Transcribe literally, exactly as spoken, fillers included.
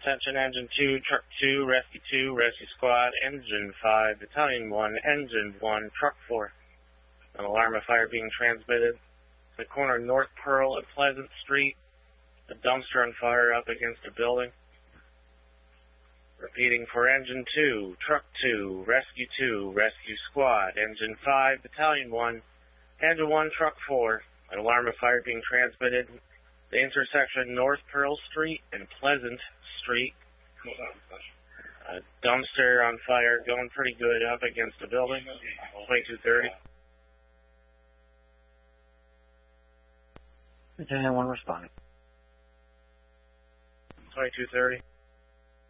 Attention Engine two, Truck two, Rescue two, Rescue Squad, Engine five, Battalion one, Engine one, Truck four. An alarm of fire being transmitted. The corner of North Pearl and Pleasant Street. A dumpster on fire up against a building. Repeating for Engine two, Truck two, Rescue two, Rescue Squad, Engine five, Battalion one, Engine one, Truck four. An alarm of fire being transmitted. The intersection North Pearl Street and Pleasant Street. A dumpster on fire going pretty good up against a building. twenty-two thirty. Battalion one responding. twenty-two thirty.